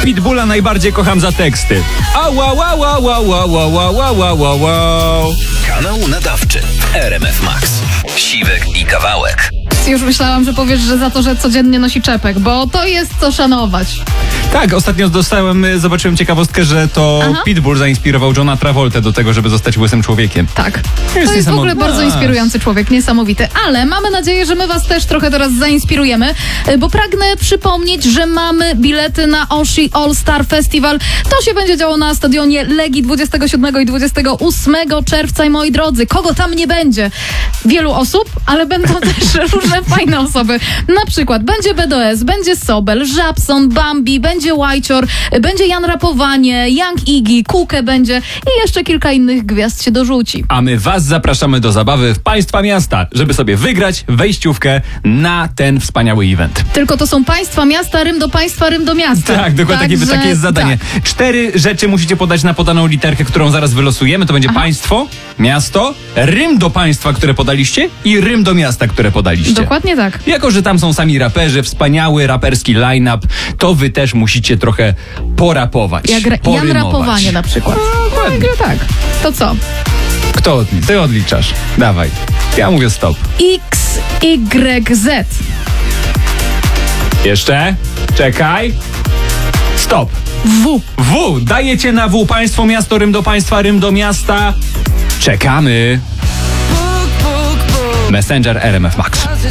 Pitbulla najbardziej kocham za teksty. Au, au, au, au, au, au, au, au, au, au, au. Kanał nadawczy RMF Max. Siwek i Kawałek. Już myślałam, że powiesz, że za to, że codziennie nosi czepek, bo to jest co szanować. Tak, ostatnio zobaczyłem ciekawostkę, że to Pitbull zainspirował Johna Travoltę do tego, żeby zostać łysym człowiekiem. Tak. To jest w ogóle bardzo inspirujący człowiek, niesamowity. Ale mamy nadzieję, że my was też trochę teraz zainspirujemy, bo pragnę przypomnieć, że mamy bilety na Oshi All Star Festival. To się będzie działo na stadionie Legii 27 i 28 czerwca i moi drodzy, kogo tam nie będzie? Wielu osób, ale będą też różne fajne osoby. Na przykład będzie BDS, będzie Sobel, Żabson, Bambi, będzie Łajcior, będzie Jan Rapowanie, Young Iggy, Kukę będzie i jeszcze kilka innych gwiazd się dorzuci. A my was zapraszamy do zabawy w państwa miasta, żeby sobie wygrać wejściówkę na ten wspaniały event. Tylko to są państwa miasta, rym do państwa, rym do miasta. Tak, dokładnie takie jest zadanie. Tak. 4 rzeczy musicie podać na podaną literkę, którą zaraz wylosujemy. To będzie państwo, miasto, rym do państwa, które podaliście i rym do miasta, które podaliście. Dokładnie tak. Jako że tam są sami raperzy, wspaniały raperski line-up, to wy też musicie trochę porapować. Jan Rapowanie na przykład. Tak. To co? Kto? Ty odliczasz. Dawaj. Ja mówię stop. X, Y, Z. Jeszcze? Czekaj. Stop. W. W. Dajecie na W. Państwo, miasto, rym do państwa, rym do miasta. Czekamy. Messenger RMF Max.